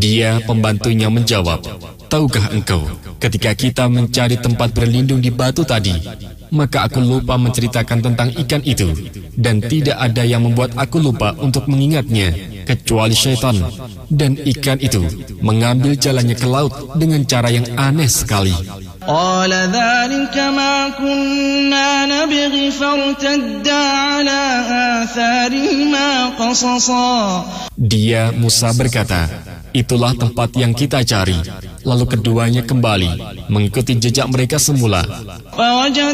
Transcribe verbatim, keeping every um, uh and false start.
Dia pembantunya menjawab, "Tahukah engkau, ketika kita mencari tempat berlindung di batu tadi, maka aku lupa menceritakan tentang ikan itu, dan tidak ada yang membuat aku lupa untuk mengingatnya, kecuali syaitan. Dan ikan itu mengambil jalannya ke laut dengan cara yang aneh sekali." قال ذلك ما كنا نبغي فارتدا على آثارهما قصصا. Dia, Musa, berkata, "Itulah tempat yang kita cari." Lalu keduanya kembali mengikuti jejak mereka semula.